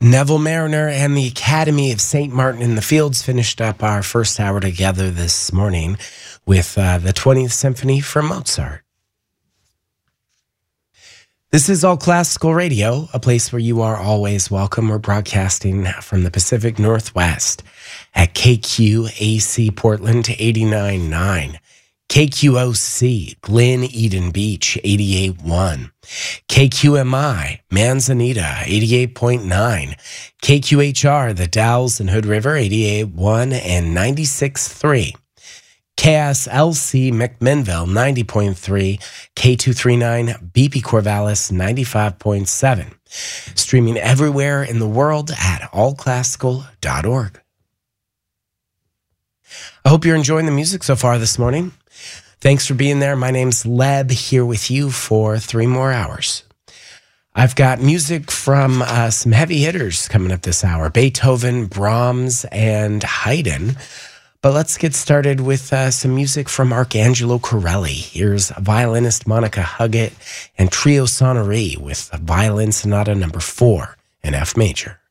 Neville Mariner and the Academy of St. Martin in the Fields finished up our first hour together this morning with the 20th Symphony from Mozart. This is All Classical Radio, a place where you are always welcome. We're broadcasting from the Pacific Northwest at KQAC Portland 89.9. KQOC, Glen Eden Beach, 88.1. KQMI, Manzanita, 88.9. KQHR, The Dalles and Hood River, 88.1 and 96.3. KSLC, McMinnville, 90.3. K239, BP Corvallis, 95.7. Streaming everywhere in the world at allclassical.org. I hope you're enjoying the music so far this morning. Thanks for being there. My name's Leb, here with you for 3 more hours. I've got music from some heavy hitters coming up this hour. Beethoven, Brahms, and Haydn. But let's get started with some music from Arcangelo Corelli. Here's violinist Monica Huggett and Trio Sonnerie with Violin Sonata No. 4 in F major.